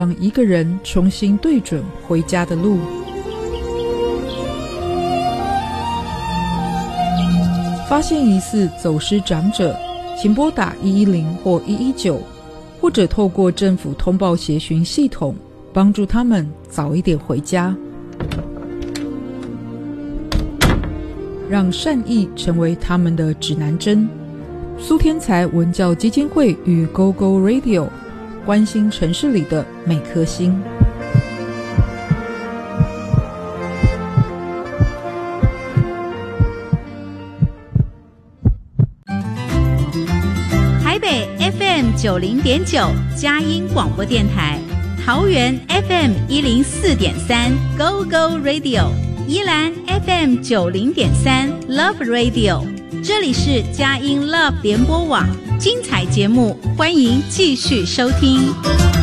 让一个人重新对准回家的路。发现疑似走失长者，请拨打110或119，或者透过政府通报协寻系统，帮助他们早一点回家。让善意成为他们的指南针。苏天才文教基金会与 GoGo Radio 关心城市里的每颗心。 台北 FM90.9 佳音广播电台，桃园 FM104.3 GoGo Radio， 宜兰 FM90.3 Love Radio， 这里是佳音 Love 联播网，精彩节目欢迎继续收听。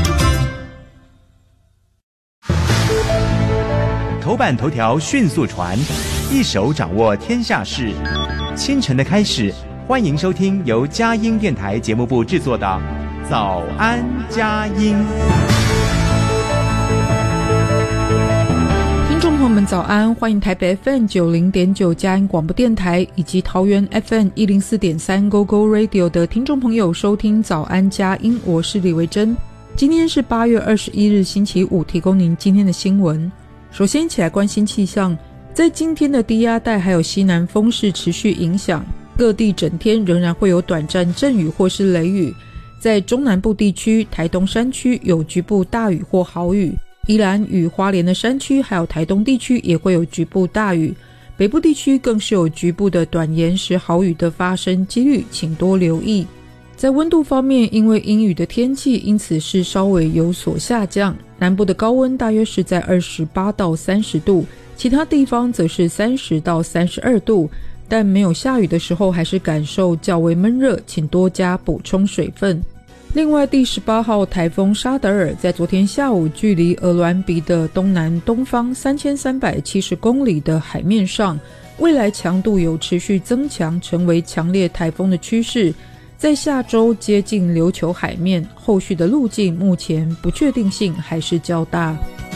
头版头条迅速传，一手掌握天下事。清晨的开始，欢迎收听由佳音电台节目部制作的《早安佳音》。 听众朋友们早安，欢迎台北 FM90.9 佳音广播电台以及桃园 FM104.3 GoGo Radio 的听众朋友收听早安佳音，我是李维珍。今天是8月21日星期五，提供您今天的新闻。首先一起来关心气象，在今天的低压带还有西南风势持续影响，各地整天仍然会有短暂阵雨或是雷雨，在中南部地区、台东山区有局部大雨或豪雨，宜兰与花莲的山区还有台东地区也会有局部大雨，北部地区更是有局部的短延时豪雨的发生几率，请多留意。在温度方面，因为阴雨的天气，因此是稍微有所下降，南部的高温大约是在28到30度，其他地方则是30到32度，但没有下雨的时候还是感受较为闷热，请多加补充水分。另外，第18号台风沙德尔在昨天下午距离鹅銮鼻的东南东方3370公里的海面上，未来强度有持续增强，成为强烈台风的趋势，在下周接近琉球海面，后续的路径目前不确定性还是较大。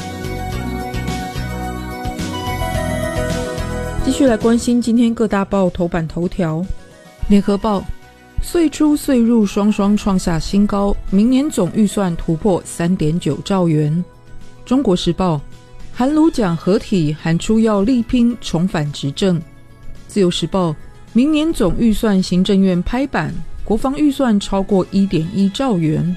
继续来关心今天各大报头版头条。联合报，岁出岁入双双创下新高，明年总预算突破 3.9 兆元。中国时报，韩卢蒋合体喊出要力拼重返执政。自由时报，明年总预算行政院拍板，国防预算超过 1.1 兆元。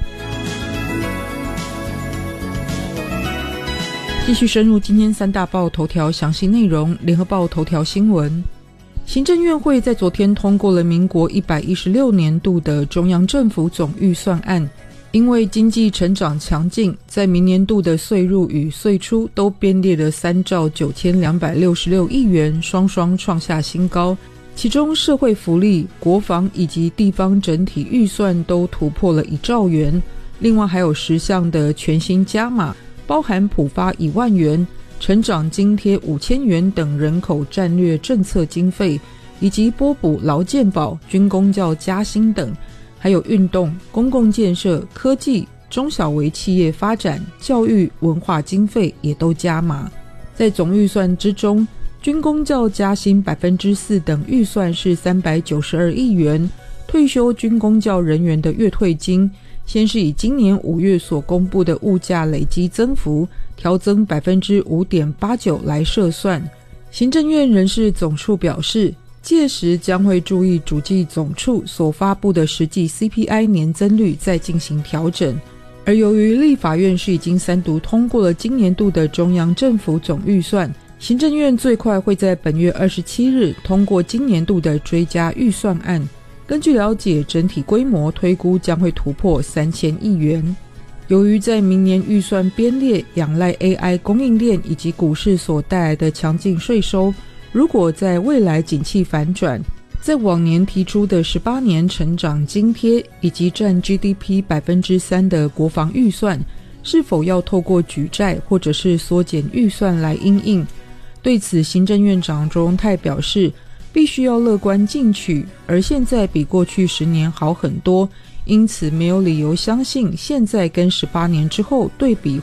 继续深入今天三大报头条详细内容。联合报头条新闻，行政院会在昨天通过了民国116年度的中央政府总预算案，因为经济成长强劲，在明年度的岁入与岁出都编列了3兆9266亿元，双双创下新高。其中社会福利、国防以及地方整体预算都突破了1兆元，另外还有10项的全新加码，包含普发1万元、成长津贴5000元等人口战略政策经费，以及拨补劳健保、军公教加薪等，还有运动、公共建设、科技、中小微企业发展、教育、文化经费也都加码。在总预算之中，军公教加薪 4% 等预算是392亿元，退休军公教人员的月退金，先是以今年5月所公布的物价累积增幅调增 5.89% 来设算。行政院人事总处表示，届时将会注意主计总处所发布的实际 CPI 年增率再进行调整。而由于立法院是已经3读通过了今年度的中央政府总预算，行政院最快会在本月27日通过今年度的追加预算案。根据了解，整体规模推估将会突破3000亿元。由于在明年预算编列仰赖 AI 供应链以及股市所带来的强劲税收，如果在未来景气反转，在往年提出的18年成长津贴以及占 GDP 3% 的国防预算，是否要透过举债或者是缩减预算来因应？对此，行政院长周荣泰表示，必须要乐观进取，而现在比过去10年好很多， 因此没有理由相信现在跟18年之后对比